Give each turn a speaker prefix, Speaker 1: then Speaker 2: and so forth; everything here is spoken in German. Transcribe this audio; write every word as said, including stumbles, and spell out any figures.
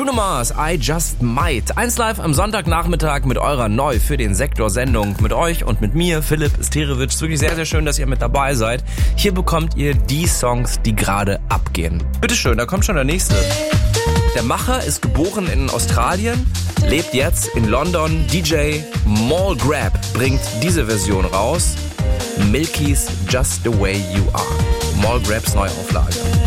Speaker 1: Bruno Mars, I Just Might. eins live am Sonntagnachmittag mit eurer neu für den Sektor Sendung. Mit euch und mit mir, Philipp Sterewitsch. Ist wirklich sehr, sehr schön, dass ihr mit dabei seid. Hier bekommt ihr die Songs, die gerade abgehen. Bitteschön, da kommt schon der nächste. Der Macher ist geboren in Australien, lebt jetzt in London. D J Mall Grab bringt diese Version raus. Milky's Just the Way You Are. Mall Grabs Neuauflage.